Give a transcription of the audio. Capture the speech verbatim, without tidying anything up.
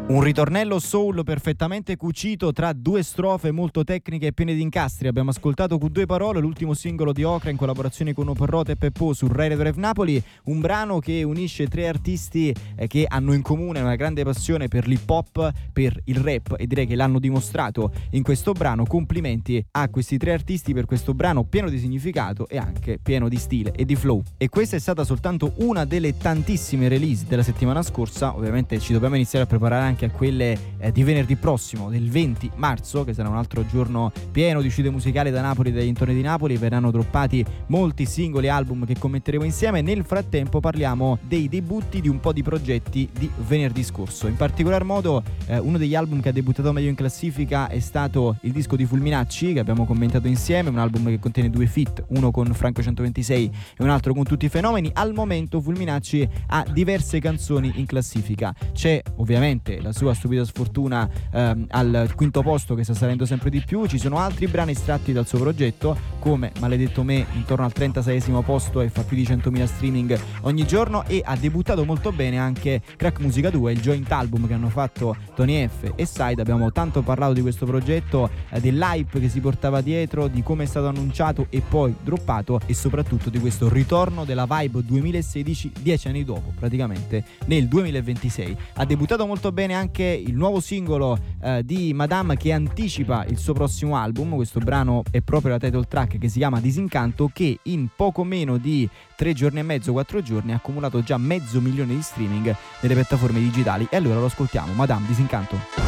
Un ritornello soul perfettamente cucito tra due strofe molto tecniche e piene di incastri. Abbiamo ascoltato Cu due parole, l'ultimo singolo di Okra in collaborazione con Operrota e Peppo su Radio Rev Napoli, un brano che unisce tre artisti eh, che hanno in comune una grande passione per l'hip hop, per il rap, e direi che l'hanno dimostrato in questo brano. Complimenti a questi tre artisti per questo brano pieno di significato e anche pieno di stile e di flow. E questa è stata soltanto una delle tantissime release della settimana scorsa. Ovviamente ci dobbiamo iniziare a preparare anche a quelle eh, di venerdì prossimo, del venti marzo, che sarà un altro giorno pieno di uscite musicali da Napoli e dai dintorni di Napoli. Verranno droppati molti singoli album che commenteremo insieme. Nel frattempo parliamo dei debutti di un po' di progetti di venerdì scorso. In particolar modo eh, uno degli album che ha debuttato meglio in classifica è stato il disco di Fulminacci, che abbiamo commentato insieme, un album che contiene due feat, uno con Franco centoventisei e un altro con Tutti i Fenomeni. Al momento Fulminacci ha diverse canzoni in classifica. C'è ovviamente la sua Stupida Sfortuna ehm, al quinto posto, che sta salendo sempre di più. Ci sono altri brani estratti dal suo progetto, come Maledetto Me, intorno al trentaseiesimo posto e fa più di centomila streaming ogni giorno. E ha debuttato molto bene anche Crack Musica due, il joint album che hanno fatto Tony F e Side. Abbiamo tanto parlato di questo progetto, eh, dell'hype che si portava dietro, di come è stato annunciato e poi droppato, e soprattutto di questo ritorno della vibe duemilasedici, dieci anni dopo, praticamente nel duemilaventisei. Ha debuttato molto bene anche il nuovo singolo eh, di Madame, che anticipa il suo prossimo album. Questo brano è proprio la title track, che si chiama Disincanto, che in poco meno di tre giorni e mezzo, quattro giorni ha accumulato già mezzo milione di streaming nelle piattaforme digitali. E allora lo ascoltiamo, Madame, Disincanto.